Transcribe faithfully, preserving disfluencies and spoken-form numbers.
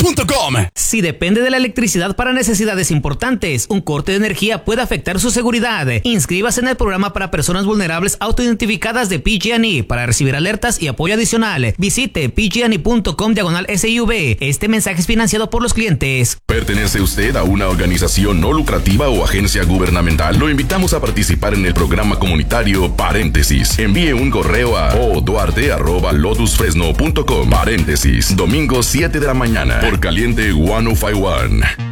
punto com. Si depende de la electricidad para necesidades importantes, un corte de energía puede afectar su seguridad. Inscríbase en el programa para personas vulnerables autoidentificadas de P G and E para recibir alertas y apoyo adicional. Visite p g and e punto com diagonal S I V. Este mensaje es financiado por los clientes. ¿Pertenece usted a una organización no lucrativa o agencia gubernamental? Lo invitamos a participar en el programa comunitario Paréntesis. Envíe un correo a o duarte arroba lotus fresno punto com. Paréntesis, domingo siete de la mañana por Caliente ciento cincuenta y uno.